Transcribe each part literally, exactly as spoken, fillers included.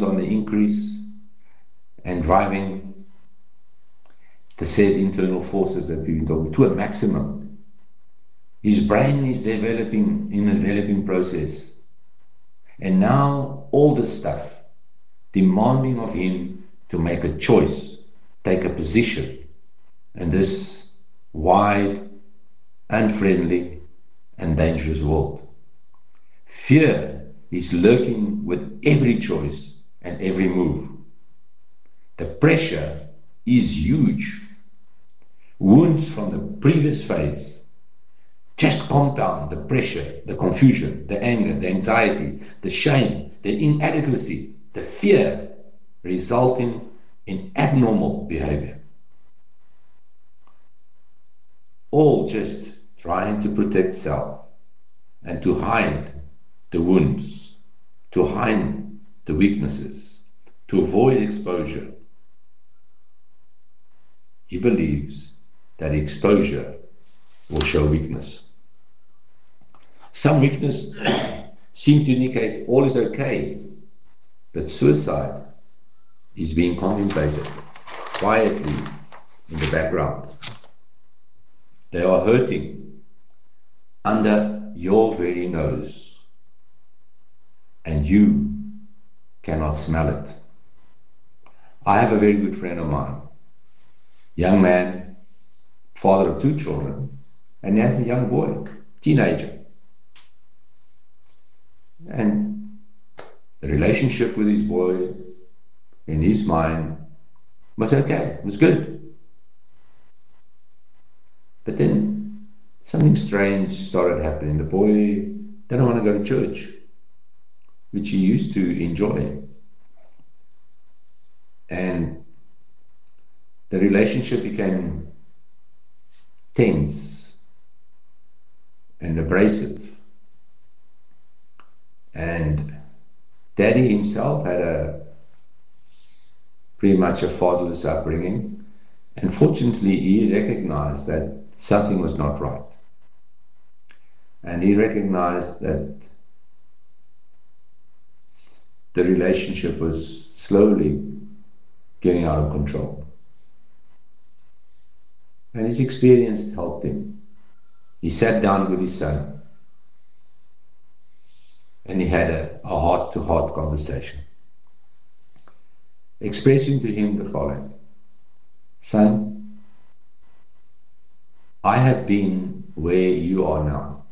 on the increase and driving the said internal forces that we've been talking to a maximum. His brain is developing in a developing process. And now all this stuff demanding of him to make a choice, take a position in this wide, unfriendly, and dangerous world. Fear is lurking with every choice and every move. The pressure is huge. Wounds from the previous phase just compound the pressure, the confusion, the anger, the anxiety, the shame, the inadequacy, the fear, resulting in abnormal behavior. All just trying to protect self and to hide the wounds, to hide the weaknesses, to avoid exposure. He believes that exposure will show weakness. Some weakness seems to indicate all is okay, but suicide is being contemplated quietly in the background. They are hurting under your very nose, and you cannot smell it. I have a very good friend of mine, young man, father of two children, and he has a young boy, teenager. And the relationship with his boy, in his mind, was okay, was good. But then something strange started happening. The boy didn't want to go to church, which he used to enjoy. And the relationship became tense and abrasive. And Daddy himself had a pretty much a fatherless upbringing, and fortunately he recognized that something was not right. And he recognized that the relationship was slowly getting out of control. And his experience helped him. He sat down with his son and he had a, a heart-to-heart conversation, expressing to him the following: son, I have been where you are now,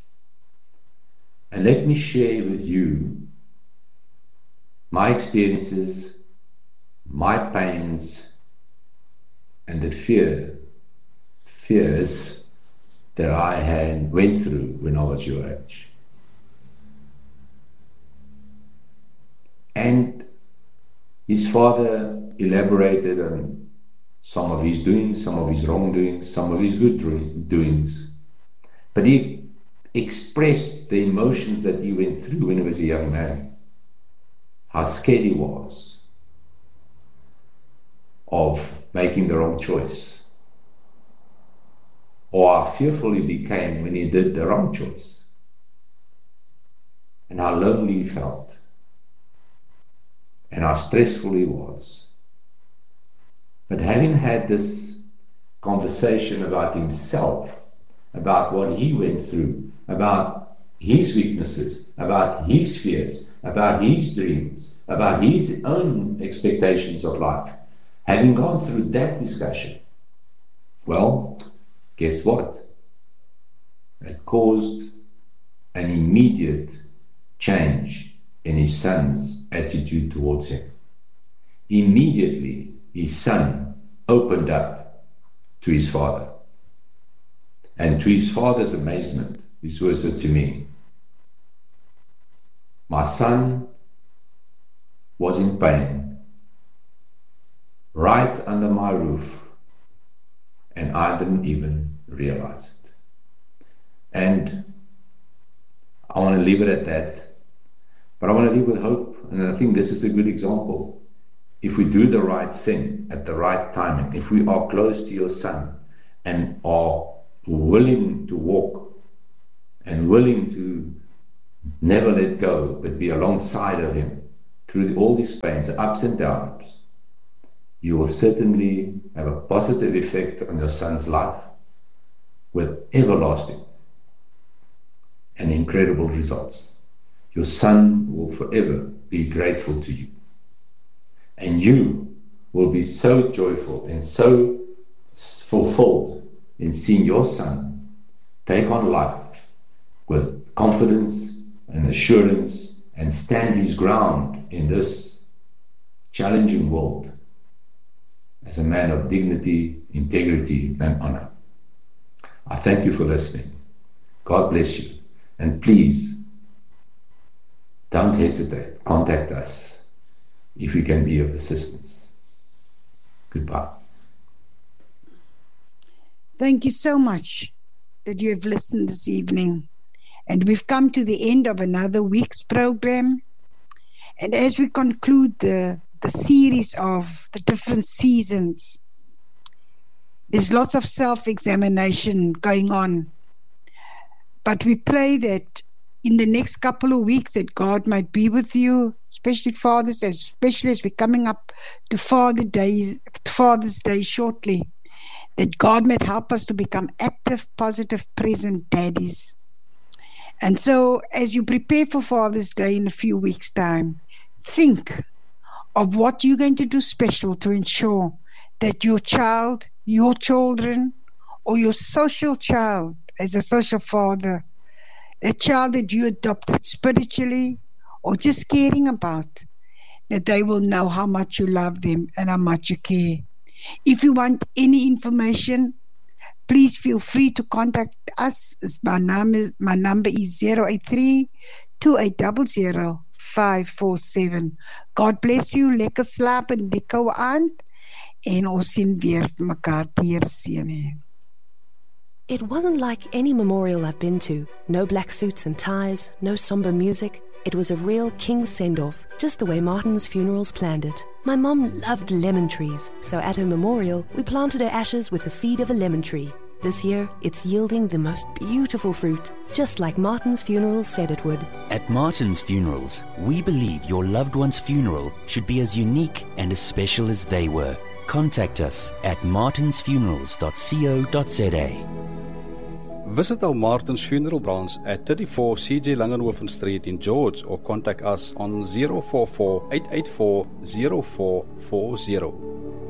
and let me share with you my experiences, my pains, and the fear, fears that I had went through when I was your age. And his father elaborated on some of his doings, some of his wrongdoings, some of his good doings. But he expressed the emotions that he went through when he was a young man. How scared he was of making the wrong choice, or how fearful he became when he did the wrong choice, and how lonely he felt, and how stressful he was. But having had this conversation about himself, about what he went through, about his weaknesses, about his fears, about his dreams, about his own expectations of life, having gone through that discussion, well, guess what? It caused an immediate change in his son's attitude towards him. Immediately, his son opened up to his father. And to his father's amazement, this was to me, my son was in pain, right under my roof, and I didn't even realize it. And I want to leave it at that. But I want to leave with hope, and I think this is a good example. If we do the right thing at the right timing, if we are close to your son and are willing to walk and willing to never let go, but be alongside of him, to through all these pains, the ups and downs, you will certainly have a positive effect on your son's life with everlasting and incredible results. Your son will forever be grateful to you. And you will be so joyful and so fulfilled in seeing your son take on life with confidence and assurance and stand his ground in this challenging world as a man of dignity, integrity, and honor. I thank you for listening. God bless you. And please, don't hesitate. Contact us if we can be of assistance. Goodbye. Thank you so much that you have listened this evening. And we've come to the end of another week's program. And as we conclude the, the series of the different seasons, there's lots of self-examination going on. But we pray that in the next couple of weeks that God might be with you, especially fathers, especially as we're coming up to Father Days, Father's Day shortly, that God might help us to become active, positive, present daddies. And so as you prepare for Father's Day in a few weeks' time, think of what you're going to do special to ensure that your child, your children, or your social child, as a social father, a child that you adopted spiritually or just caring about, that they will know how much you love them and how much you care. If you want any information, please feel free to contact us. My, name is, my number is zero eight three, two eight zero zero, five four seven. God bless you. Lekker slaap en dikke aand. En ons sien weer mekaar teer seën. It wasn't like any memorial I've been to. No black suits and ties, no somber music. It was a real king's send-off, just the way Martin's Funerals planned it. My mom loved lemon trees, so at her memorial, we planted her ashes with the seed of a lemon tree. This year, it's yielding the most beautiful fruit, just like Martin's Funerals said it would. At Martin's Funerals, we believe your loved one's funeral should be as unique and as special as they were. Contact us at martins funerals dot co dot za. Visit our Martin's Funeral branch at thirty-four C J Langenhoven Street in George or contact us on zero four four, eight eight four, zero four four zero.